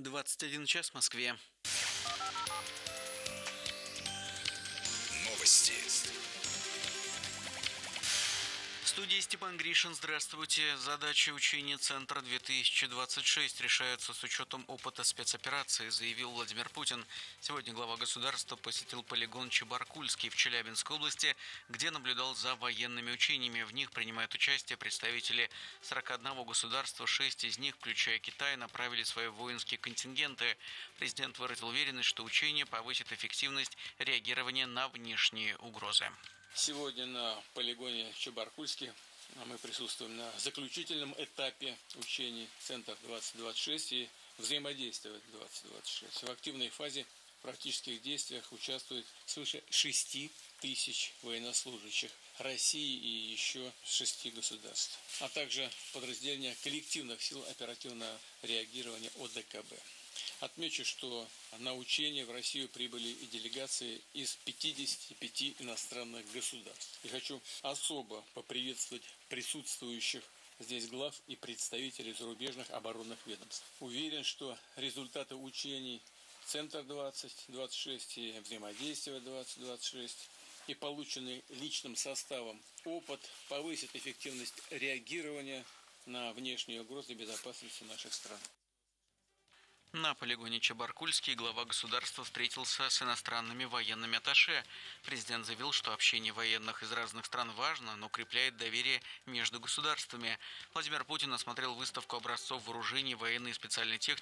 21 час в Москве. Новости. В студии Степан Гришин. Здравствуйте. Задачи учения Центра 2026 решаются с учетом опыта спецоперации, заявил Владимир Путин. Сегодня глава государства посетил полигон Чебаркульский в Челябинской области, где наблюдал за военными учениями. В них принимают участие представители 41 государства, 6 из них, включая Китай, направили свои воинские контингенты. Президент выразил уверенность, что учения повысят эффективность реагирования на внешние угрозы. Сегодня на полигоне Чебаркульский мы присутствуем на заключительном этапе учений Центр 2026 и взаимодействия 2026. В активной фазе практических действиях участвует свыше 6 тысяч военнослужащих России и еще 6 государств, а также подразделения коллективных сил оперативного реагирования ОДКБ. Отмечу, что на учения в Россию прибыли и делегации из 55 иностранных государств. И хочу особо поприветствовать присутствующих здесь глав и представителей зарубежных оборонных ведомств. Уверен, что результаты учений Центр 2026 и взаимодействия 2026 и полученный личным составом опыт повысит эффективность реагирования на внешние угрозы безопасности наших стран. На полигоне Чебаркульский глава государства встретился с иностранными военными атташе. Президент заявил, что общение военных из разных стран важно, но укрепляет доверие между государствами. Владимир Путин осмотрел выставку образцов вооружений, военной и специальной техники